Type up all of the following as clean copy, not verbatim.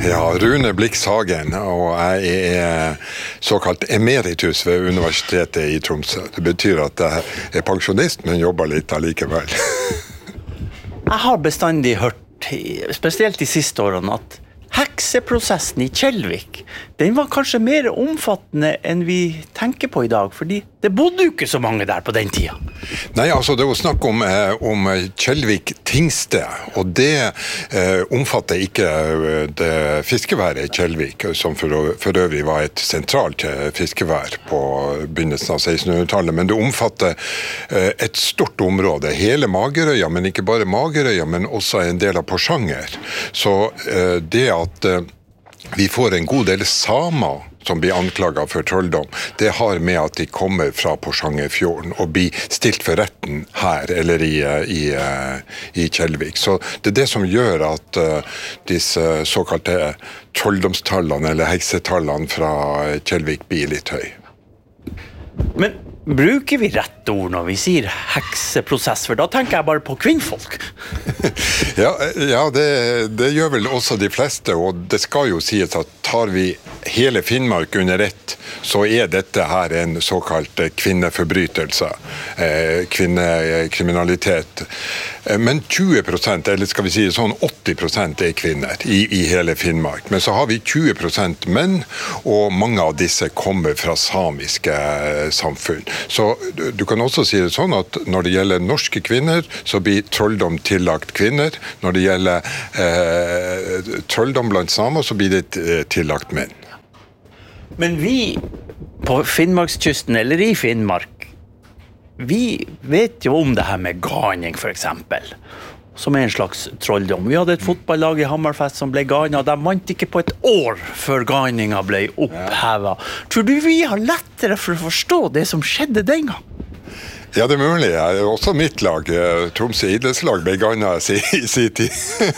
Ja, Rune Blix Hagen, og jeg såkalt emeritus ved Universitetet i Tromsø. Det betyr at jeg pensjonist, men jobber litt allikevel. Jeg har bestandig hørt, spesielt de siste årene, at hekseprosessen i Kjellvik, den var kanskje mer omfattende enn vi tenker på i dag, fordi det bodde jo ikke så mange der på den tida. Nei, altså det var snakk om Kjellvik tingsted, og det omfatter ikke det fiskeværet Kjellvik, som for øvrig var et sentralt fiskevær på begynnelsen av 1600-tallet, men det omfatter et stort område, hele Magerøya, men ikke bare Magerøya, men også en del av Porsanger. Så det at vi får en god del samer som blir anklaget for trolldom, det har med at de kommer fra Porsangerfjorden og blir stilt for retten her, eller i Kjellvik. Så det er det som gjør at disse såkalte trolldomstallene, eller heksetallene fra Kjellvik blir litt høy. Men bruker vi rett ord når vi sier hekseprosess, for da tenker jeg bare på kvinnfolk. Ja, det gjør vel også de fleste, og det skal jo sies at tar vi hele Finnmark under ett, så dette her en såkalt kvinneforbrytelse, kvinnekriminalitet. Men 20%, eller skal vi si sånn 80% kvinner i hele Finnmark. Men så har vi 20% menn, og mange av disse kommer fra samiske samfunn. Så du kan også si det sånn at når det gjelder norske kvinner, så blir trolldom tillagt kvinner. Når det gjelder trolldom blant samer, så blir det tillagt menn. Men vi på Finnmarkskysten, eller i Finnmark, vi vet jo om det her med ganing, for eksempel, som en slags trolldom. Vi hadde et fotballag i Hammerfest som ble ganet, og de vant ikke på et år før ganinga ble opphevet. Tror du vi har lettere for å forstå det som skjedde den gang? Ja, det er mulig. Også mitt lag, Tromsø idrettslag, ble gannet i sin tid.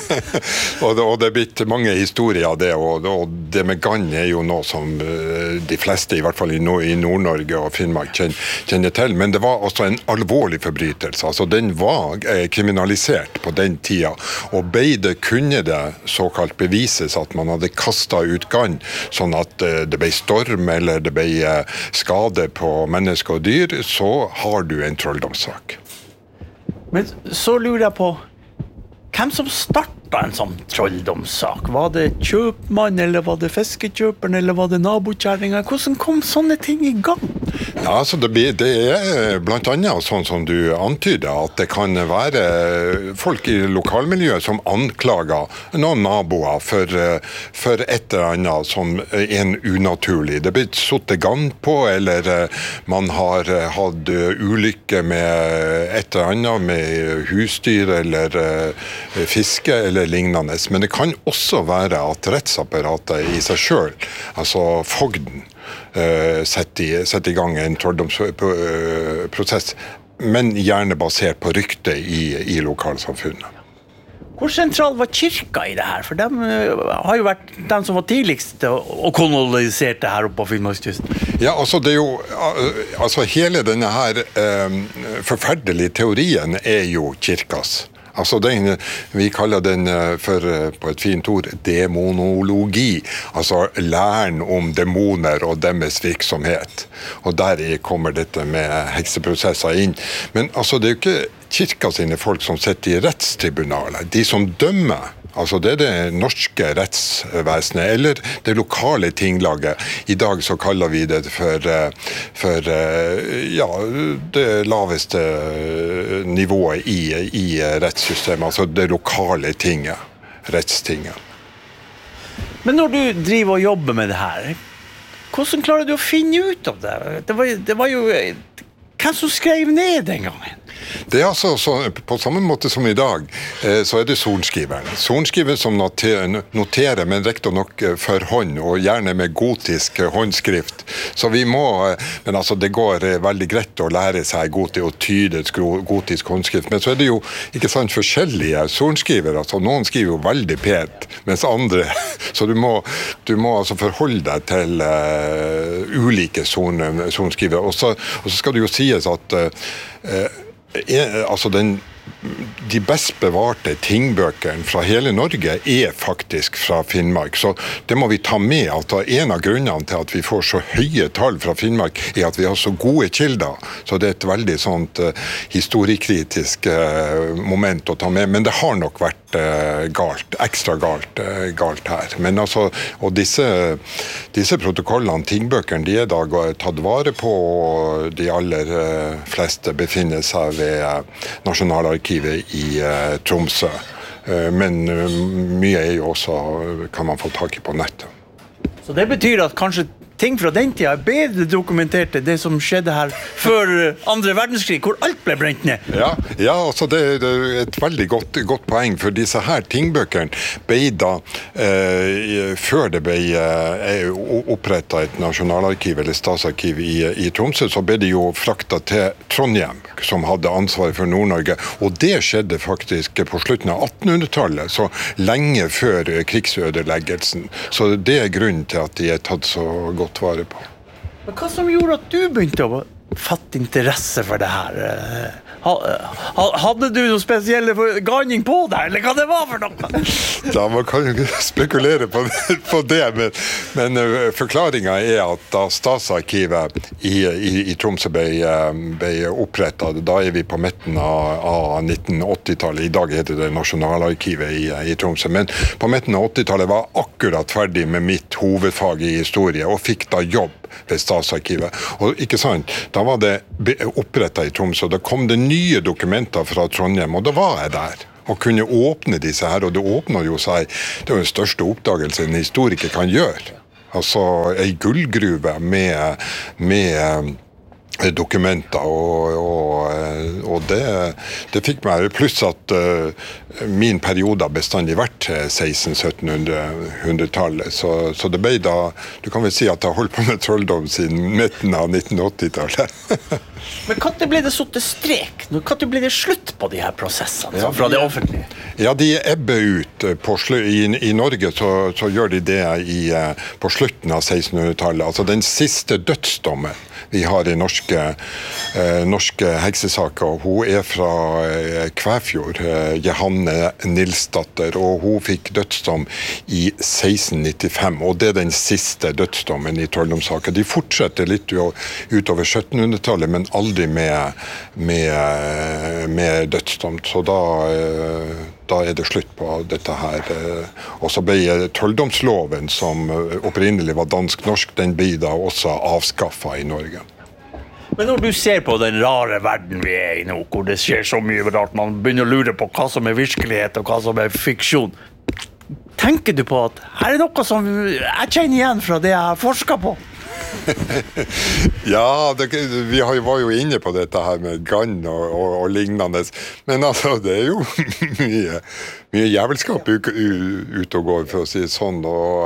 og det er blitt mange historier av det, og det med gann jo noe som de fleste, i hvert fall i Nord-Norge og Finnmark, kjenner til. Men det var også en alvorlig forbrytelse. Altså, den var kriminalisert på den tida, og kunne det såkalt bevises at man hadde kastet ut gann, sånn at det ble storm eller det ble skade på mennesker og dyr, så har du en trolldomssak. Men så lurer jeg på, hvem som startet en sånn trolldomssak? Var det kjøpmann, eller var det fiskekjøperen, eller var det nabokjæringen? Hvordan kom sånne ting i gang? Ja, altså det blant annet sånn som du antyder, at det kan være folk i lokalmiljøet som anklager noen naboer for et eller annet som en unaturlig. Det blir satt gann på, eller man har hatt ulykke med et eller annet, med husdyr eller fiske eller lignende. Men det kan også være at rettsapparatet i seg selv, altså fogden, setter i gang en trolldomsprosess, men gjerne basert på rykte i lokalsamfunnet. Hvor sentral var kirka i det her? For de har jo vært de som var tidligst og kolonisert det her oppe på Finnmarkskysten. Ja, altså det jo, altså hele denne her forferdelige teorien jo kirkas. Altså vi kaller den på et fint ord demonologi, altså læren om demoner og deres virksomhet. Og der kommer dette med hekseprosesser inn. Men altså det jo ikke kirka sine folk som sitter i rettstribunalet. De som dømmer, altså det det norske rettsvesenet, eller det lokale tinglaget. I dag så kaller vi det for det laveste nivået i rettssystemet, altså det lokale tinget, rettstinget. Men når du driver og jobber med det her, hvordan klarer du å finne ut av det? Det var jo hvem som skrev ned den gangen? Det altså på samme måte som i dag, så det sorenskriveren. Sorenskriveren som noterer, men riktig nok for hånd, og gjerne med gotisk håndskrift. Så vi må, men altså det går veldig greit å lære seg gotisk og tyde gotisk håndskrift, men så det jo ikke sant forskjellige sorenskrivere, altså noen skriver jo veldig pent, mens andre, så du må altså forholde deg til ulike sorenskrivere, og så skal det jo sies at altså den de best bevarte tingbøkene fra hele Norge faktisk fra Finnmark. Så det må vi ta med, at en av grunnene til at vi får så høye tall fra Finnmark at vi har så gode kilder. Så det et veldig sånt historiekritisk moment å ta med. Men det har nok vært galt, ekstra galt her. Men altså, og disse protokollene, tingbøkene, de da tatt vare på, og de aller fleste befinner seg ved Nasjonalarkivet i Tromsø. Men mye jo også, kan man få tak i på nettet. Så det betyr at kanskje ting fra den tida bedre dokumentert enn det som skjedde her før andre verdenskrig, hvor alt ble brent ned. Ja, altså det et veldig godt poeng, for disse her tingbøkene ble da, før det ble opprettet et nasjonalarkiv eller statsarkiv i Tromsø, så ble det jo fraktet til Trondheim, som hadde ansvaret for Nord-Norge, og det skjedde faktisk på slutten av 1800-tallet, så lenge før krigsødeleggelsen. Så det grunnen til at de tatt så godt vare på. Men hva som gjorde at du begynte å fatte interesse for det her? Hadde du noe spesielle ganing på deg, eller hva det var for noe? Ja, man kan jo spekulere på det, men forklaringen at da statsarkivet i Tromsø ble opprettet, da vi på midten av 1980-tallet, i dag heter det Nasjonalarkivet i Tromsø, men på midten av 80-tallet var akkurat ferdig med mitt hovedfag i historie, og fikk da jobb ved statsarkivet. Og ikke sant, da var det opprettet i Tromsø, og da kom det nye dokumenter fra Trondheim, og da var jeg der og kunne åpne disse her, og det åpnet jo seg, det var den største oppdagelsen en historiker kan gjøre. Altså en gullgruve med dokumenter, og det fikk meg, pluss at min periode har bestandig vært 1600-1700-tallet, så det ble da, du kan vel si at jeg holdt på med trolldom siden midten av 1980-tallet. Men hva ble det satt strek? Hva ble det slutt på de her prosessene fra det offentlige? Ja, de ebber ut. I Norge så gjør de det på slutten av 1600-tallet. Altså den siste dødsdommen vi har i norske heksesaker. Hun fra Kvæfjord, Johanne Nilsdatter, og hun fikk dødsdom i 1695, og det den siste dødsdommen i trolldomssaker. De fortsetter litt utover 1700-tallet, men aldri med dødsdom. Så da det slutt på dette her. Og så ble trolldomsloven, som opprinnelig var dansk-norsk, den ble da også avskaffet i Norge. Men når du ser på den rare verden vi i nå, hvor det skjer så mye rart, man begynner å lure på hva som virkelighet og hva som fiksjon, tenker du på at her noe som jeg kjenner igjen fra det jeg har forsket på? Ja, vi var jo inne på dette her med gann og lignende, men altså, det jo mye jævelskap ut og går, for å si det sånn,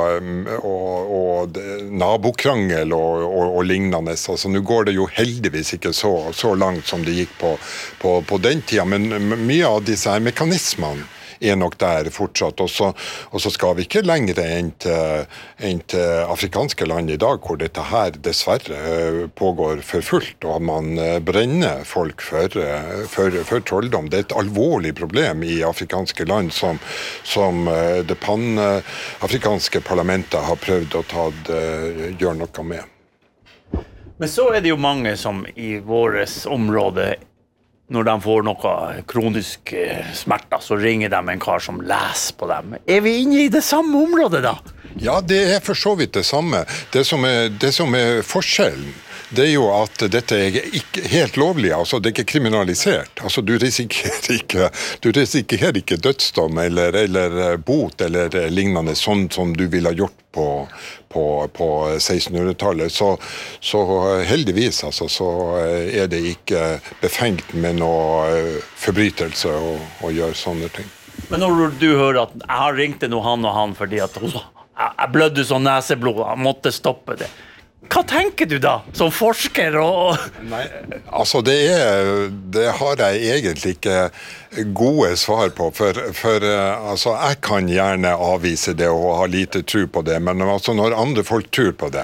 og nabokrangel og lignende. Altså, nå går det jo heldigvis ikke så langt som det gikk på den tida, men mye av disse her mekanismene nok der fortsatt, og så skal vi ikke lenger enn til afrikanske land i dag, hvor dette her dessverre pågår for fullt, og man brenner folk for trolldom. Det et alvorlig problem i afrikanske land som det pan-afrikanske parlamentet har prøvd å gjøre noe med. Men så det jo mange som i våres område, når de får noe kronisk smerter, så ringer de en kar som leser på dem. Vi inne i det samme området da? Ja, det for så vidt det samme. Det som forskjellen, det jo at dette ikke helt lovlig, altså det ikke kriminalisert. Altså du risikerer ikke dødsdom eller bot eller lignende, sånn som du ville ha gjort på 1600-tallet, så heldigvis altså, så det ikke befengt med noe forbrytelse å gjøre sånne ting. Men når du hører at jeg har ringt til han og han fordi at jeg blødde sånn neseblod, jeg måtte stoppe det. Hva tenker du da, som forsker? Nei, altså det har jeg egentlig ikke gode svar på, for altså, jeg kan gjerne avvise det og ha lite tro på det, men altså, når andre folk tror på det,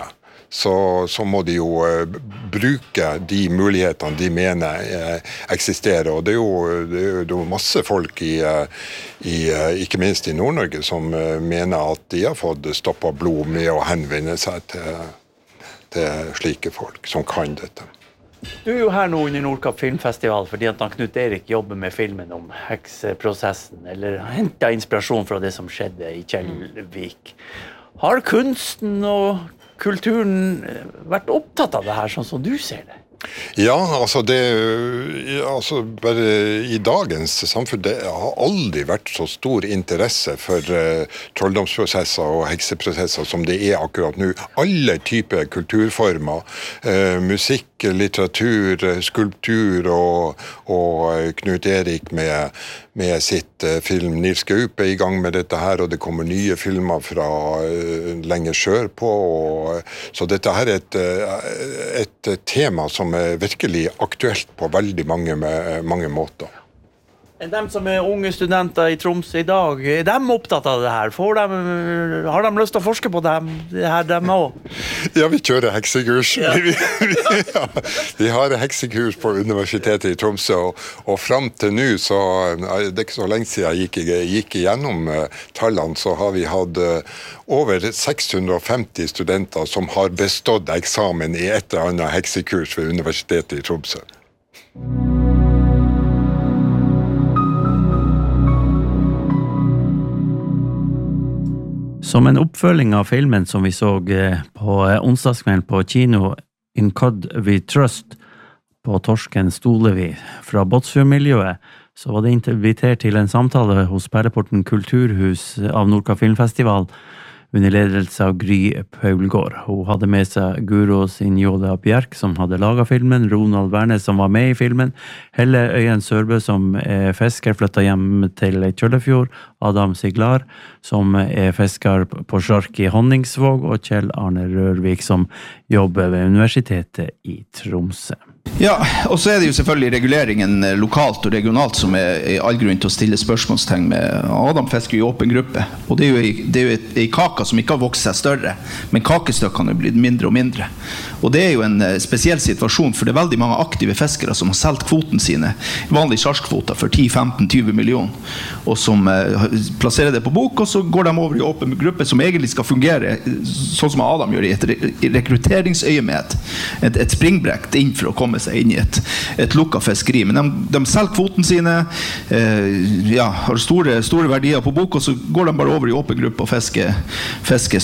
så må de jo bruke de mulighetene de mener eksisterer. Og det er jo masse folk ikke minst i Nord-Norge som mener at de har fått stoppet blod med å henvende seg til slike folk som kan dette. Du er jo her nå under Nordkapp Filmfestival fordi at Knut Erik jobber med filmen om hekseprosessen, eller hentet inspirasjon fra det som skjedde i Kjellvik. Har kunsten og kulturen vært opptatt av det her, sånn som du ser det? Ja, altså bare i dagens samfunn, det har aldri vært så stor interesse for trolldomsprosesser og hekseprosesser som det er akkurat nå. Alle typer kulturformer, musikk, litteratur, skulptur og Knut Erik med sitt film Nils Gaup i gang med dette her, og det kommer nye filmer fra lenger sør på, så dette her er et tema som er virkelig aktuelt på veldig mange måter. De som er unge studenter i Tromsø i dag, er de opptatt av det her? Har de lyst til å forske på det her, dem også? Ja, vi kjører heksekurs. Ja. Vi har heksekurs på Universitetet i Tromsø, og frem til nå, så det er ikke så lenge siden jeg gikk igjennom tallene, så har vi hatt over 650 studenter som har bestått eksamen i et eller annet heksekurs ved Universitetet i Tromsø. Som en oppfølging av filmen som vi så på onsdagskvelden på kino In God We Trust på Torsken Stolevi fra Båtsfjord-miljøet, så var det invitert til en samtale hos Perleporten Kulturhus av Nordkapp Filmfestival under ledelse av Gry Paulgård. Hun hadde med seg Guro Sinjoda Bjerk, som hadde laget filmen, Ronald Wernes, som var med i filmen, Helle Øyen Sørbø, som er fisker, flyttet hjem til Kjøllefjord, Adam Siglar, som er fisker på Sjark i Honningsvåg, og Kjell Arne Rørvik, som jobber ved Universitetet i Tromsø. Ja, og så er det jo selvfølgelig reguleringen lokalt og regionalt som er all grunn til å stille spørsmålstegn med. Adam fisker i åpen gruppe, og det er jo en kaka som ikke har vokst seg større, men kakestykkene er blitt mindre og mindre. Og det er jo en spesiell situasjon, for det er veldig mange aktive fiskere som har solgt kvoten sine, vanlige sjarskvoter for 10, 15, 20 millioner, og som plasserer det på bok, og så går de over i åpen gruppe som egentlig skal fungere sånn som Adam gjør i et rekrutteringsøyemed, et springbrekk inn for å komme seg inn i et lukket fiskeri, men de selger kvoten sine, har store verdier på bok, og så går de bare over i åpen gruppe og fisker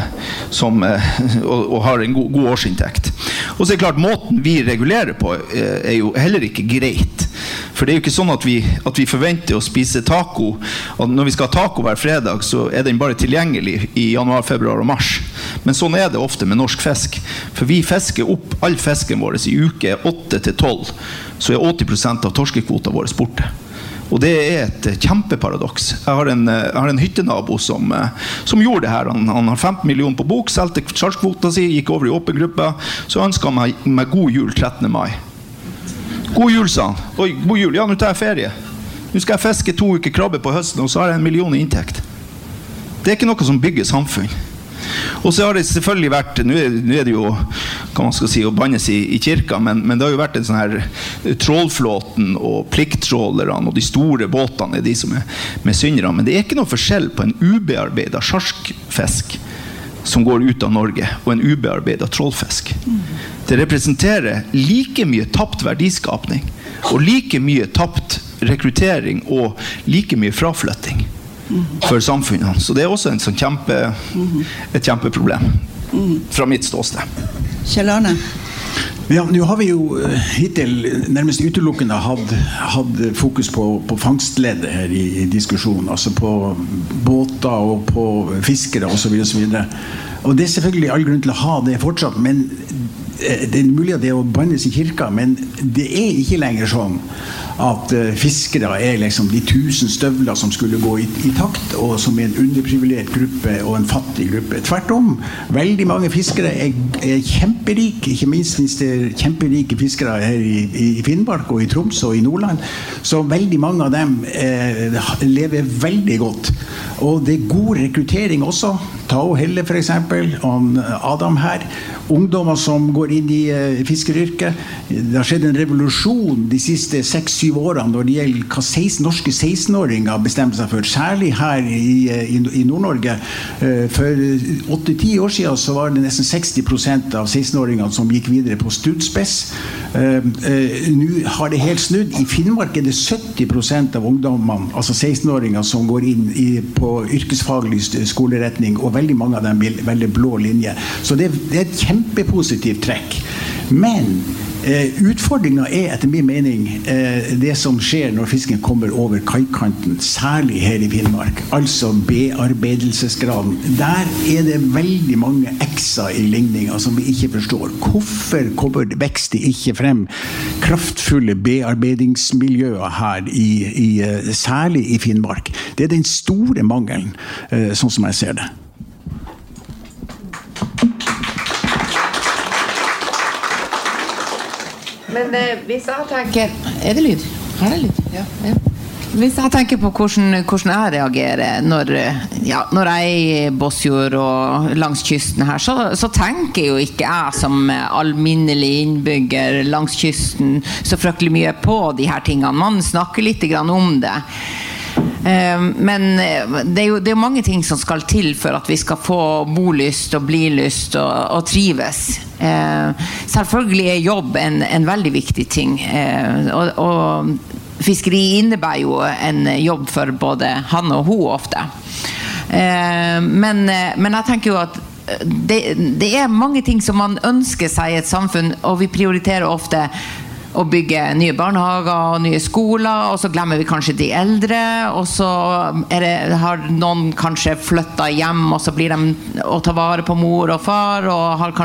og har en god årsinntekt. Og så er det klart, måten vi regulerer på er jo heller ikke greit, for det er jo ikke sånn at vi forventer å spise taco, og når vi skal ha taco hver fredag, så er den bare tilgjengelig i januar, februar og mars. Men sånn er det ofte med norsk fisk, for vi fisker opp all fisken vår i uke 8 til 12, så er 80% av torskekvoten vår borte. Og det er et kjempeparadoks. Jeg har en hyttenabo som gjorde det her. Han har 15 millioner på bok, selte sjarskvoten sin, gikk over i åpen gruppe, så ønsket han meg god jul 13. mai. God jul, sa han. Oi, god jul, ja, nå tar jeg ferie. Nå skal jeg fiske 2 uker krabbe på høsten, og så har jeg 1 million i inntekt. Det er ikke noe som bygger samfunn. Og så har det selvfølgelig vært, nå er det jo, hva man skal si, å bannes i kirka, men det har jo vært en sånn her trålflåten og plikttrålerne og de store båtene er de som er syndere, men det er ikke noe forskjell på en ubearbeidet sjarskfisk som går ut av Norge, og en ubearbeidet trålfisk. Det representerer like mye tapt verdiskapning, og like mye tapt rekruttering, og like mye fraflytting for samfunnet. Så det er også en sånn et kjempeproblem fra mitt ståsted. Kjell Arne? Ja, nå har vi jo hittil nærmest utelukkende hatt fokus på fangstleddet her i diskusjonen, altså på båter og på fiskere og så videre. Og det er selvfølgelig all grunn til å ha det fortsatt, men det mulig at det å bannes I kirka, men det ikke lenger sånn at fiskere liksom de 1000 støvler som skulle gå I takt, og som en underprivilegert gruppe og en fattig gruppe. Tvert om, veldig mange fiskere kjemperike, ikke minst finnes det kjemperike fiskere her I Finnmark og I Troms og I Nordland, så veldig mange av dem lever veldig godt. Og det god rekruttering også. Tao Helle for eksempel, og Adam her. Ungdommer som går inn I fiskeryrket. Det har skjedd en revolusjon de siste 6-7 årene når det gjelder hva norske 16-åringer bestemmer seg for, særlig her I Nord-Norge. For 8-10 år siden så var det nesten 60% av 16-åringene som gikk videre på studspes. Nå har det helt snudd. I Finnmark det 70% av ungdommene, altså 16-åringer som går inn på yrkesfaglig skoleretning, og veldig mange av dem vil velge blå linje. Så det et kjempepositivt trekk. Men utfordringen etter min mening det som skjer når fisken kommer over kaikanten, særlig her I Finnmark, altså bearbeidelsesgraden. Der det veldig mange ekser I ligninger som vi ikke forstår. Hvorfor kommer vekst ikke frem kraftfulle bearbeidingsmiljøer her, særlig I Finnmark? Det den store mangelen, sånn som jeg ser det. Men hvis jeg tenker det lyd? Her det lyd? Ja. Hvis jeg tenker på hvordan jeg reagerer når jeg I Båtsfjord og langs kysten her, så tenker jo ikke jeg som alminnelig innbygger langs kysten så fryktelig mye på de her tingene. Man snakker litt grann om det. Men det jo mange ting som skal til for at vi skal få bolyst og blilyst og trives. Selvfølgelig jobb en veldig viktig ting, og fiskeri innebærer jo en jobb for både han og hun ofte. Men jeg tenker jo at det mange ting som man ønsker seg I et samfunn, og vi prioriterer ofte å bygge nye barnehager og nye skoler, og så glemmer vi kanskje de eldre, og så har noen kanskje flyttet hjem, og så blir de å ta vare på mor og far, og har kanskje